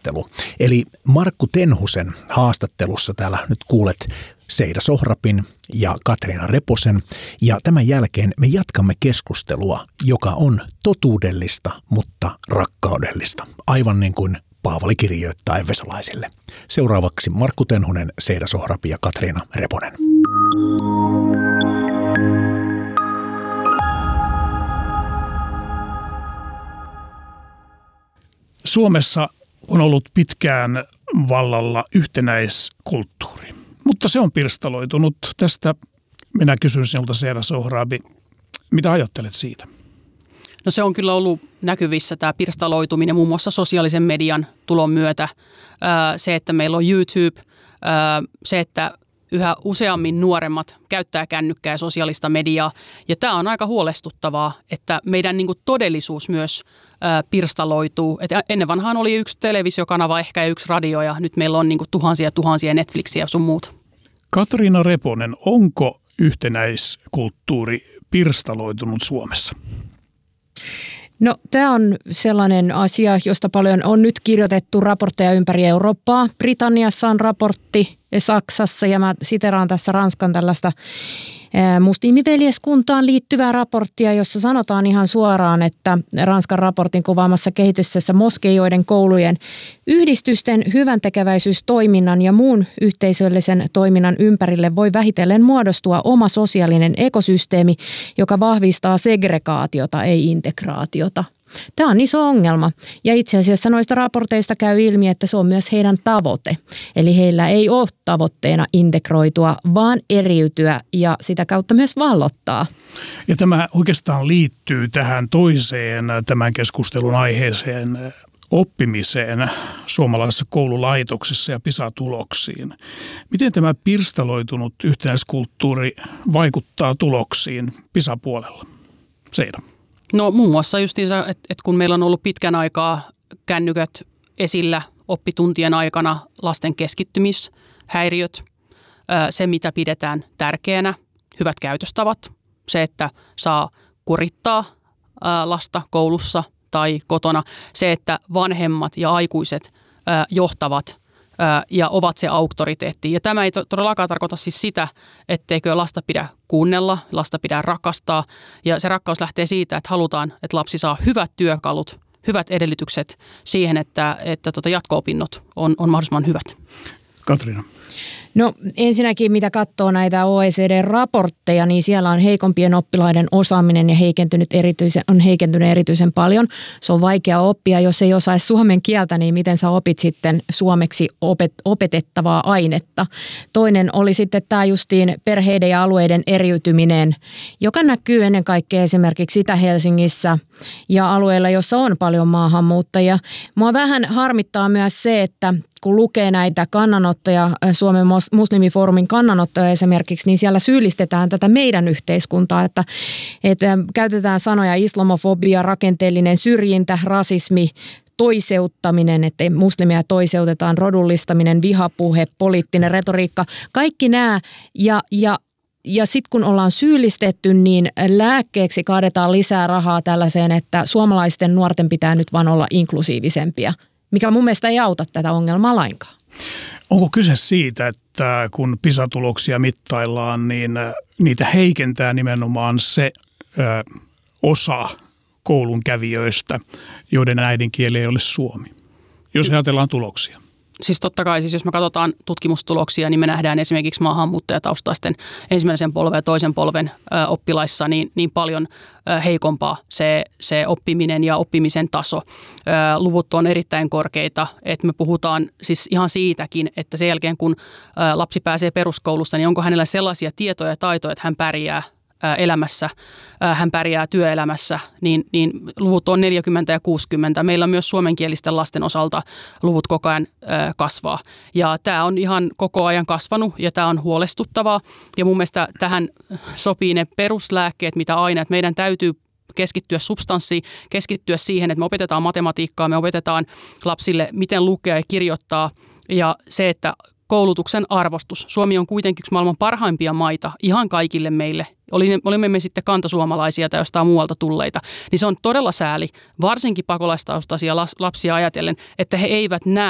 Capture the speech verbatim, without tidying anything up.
keskustelu. Eli Markku Tenhusen haastattelussa täällä nyt kuulet Seida Sohrabin ja Katriina Reposen. Ja tämän jälkeen me jatkamme keskustelua, joka on totuudellista, mutta rakkaudellista. Aivan niin kuin Paavali kirjoittaa efesolaisille. Seuraavaksi Markku Tenhunen, Seida Sohrab ja Katriina Reponen. Suomessa on ollut pitkään vallalla yhtenäiskulttuuri, mutta se on pirstaloitunut. Tästä minä kysyn sinulta, Seida Sohrab, mitä ajattelet siitä? No se on kyllä ollut näkyvissä tämä pirstaloituminen muun muassa sosiaalisen median tulon myötä. Se, että meillä on YouTube, se, että yhä useammin nuoremmat käyttää kännykkää ja sosiaalista mediaa. Ja tämä on aika huolestuttavaa, että meidän niin kuin todellisuus myös pirstaloituu. Et ennen vanhaan oli yksi televisiokanava, ehkä yksi radio, ja nyt meillä on niin kuin tuhansia tuhansia Netflixiä ja sun muuta. Katriina Reponen, onko yhtenäiskulttuuri pirstaloitunut Suomessa? No tämä on sellainen asia, josta paljon on nyt kirjoitettu raportteja ympäri Eurooppaa. Britanniassa on raportti, Saksassa, ja mä siteraan tässä Ranskan tällaista muslimiveljeskuntaan liittyvää raporttia, jossa sanotaan ihan suoraan, että Ranskan raportin kuvaamassa kehityksessä moskeijoiden, koulujen, yhdistysten, hyväntekeväisyystoiminnan ja muun yhteisöllisen toiminnan ympärille voi vähitellen muodostua oma sosiaalinen ekosysteemi, joka vahvistaa segregaatiota, ei integraatiota. Tämä on iso ongelma, ja itse asiassa noista raporteista käy ilmi, että se on myös heidän tavoite. Eli heillä ei ole tavoitteena integroitua, vaan eriytyä ja sitä kautta myös vallottaa. Ja tämä oikeastaan liittyy tähän toiseen tämän keskustelun aiheeseen, oppimiseen suomalaisessa koululaitoksessa ja PISA-tuloksiin. Miten tämä pirstaloitunut yhtenäiskulttuuri vaikuttaa tuloksiin PISA-puolella? Seida. No muun muassa justiinsa, että et kun meillä on ollut pitkän aikaa kännykät esillä oppituntien aikana, lasten keskittymishäiriöt, se mitä pidetään tärkeänä, hyvät käytöstavat, se että saa kurittaa lasta koulussa tai kotona, se että vanhemmat ja aikuiset johtavat ja ovat se auktoriteetti. Ja tämä ei todellakaan tarkoita siis sitä, etteikö lasta pidä kuunnella, lasta pidä rakastaa. Ja se rakkaus lähtee siitä, että halutaan, että lapsi saa hyvät työkalut, hyvät edellytykset siihen, että, että tota jatko-opinnot on, on mahdollisimman hyvät. Katriina. No ensinnäkin, mitä katsoo näitä O E C D-raportteja, niin siellä on heikompien oppilaiden osaaminen ja heikentynyt erityisen, on heikentynyt erityisen paljon. Se on vaikea oppia, jos ei osaisi suomen kieltä, niin miten sä opit sitten suomeksi opet, opetettavaa ainetta. Toinen oli sitten tämä justiin perheiden ja alueiden eriytyminen, joka näkyy ennen kaikkea esimerkiksi Itä-Helsingissä ja alueilla, jossa on paljon maahanmuuttajia. Mua vähän harmittaa myös se, että kun lukee näitä kannanottoja, Suomen muslimifoorumin kannanottoja esimerkiksi, niin siellä syyllistetään tätä meidän yhteiskuntaa, että, että käytetään sanoja islamofobia, rakenteellinen syrjintä, rasismi, toiseuttaminen, että muslimia toiseutetaan, rodullistaminen, vihapuhe, poliittinen retoriikka, kaikki nämä ja, ja Ja sitten kun ollaan syyllistetty, niin lääkkeeksi kaadetaan lisää rahaa tällaiseen, että suomalaisten nuorten pitää nyt vaan olla inklusiivisempia, mikä mun mielestä ei auta tätä ongelmaa lainkaan. Onko kyse siitä, että kun PISA-tuloksia mittaillaan, niin niitä heikentää nimenomaan se ö, osa koulun kävijöistä, joiden äidinkieli ei ole suomi, jos ajatellaan tuloksia? Siis totta kai, siis jos me katsotaan tutkimustuloksia, niin me nähdään esimerkiksi maahanmuuttajataustaisten ensimmäisen polven ja toisen polven ö, oppilaissa niin, niin paljon ö, heikompaa se, se oppiminen ja oppimisen taso. Ö, luvut on erittäin korkeita, että me puhutaan siis ihan siitäkin, että sen jälkeen kun ö, lapsi pääsee peruskoulusta, niin onko hänellä sellaisia tietoja ja taitoja, että hän pärjää elämässä, hän pärjää työelämässä, niin, niin luvut on neljäkymmentä ja kuusikymmentä. Meillä on myös suomenkielisten lasten osalta luvut koko ajan kasvaa. Ja tämä on ihan koko ajan kasvanut ja tämä on huolestuttavaa. Ja mun mielestä tähän sopii ne peruslääkkeet, mitä aina, että meidän täytyy keskittyä substanssiin, keskittyä siihen, että me opetetaan matematiikkaa, me opetetaan lapsille, miten lukea ja kirjoittaa ja se, että koulutuksen arvostus. Suomi on kuitenkin yksi maailman parhaimpia maita ihan kaikille meille. Olimme me sitten kantasuomalaisia tai jostain muualta tulleita. Niin se on todella sääli, varsinkin pakolaistaustaisia lapsia ajatellen, että he eivät näe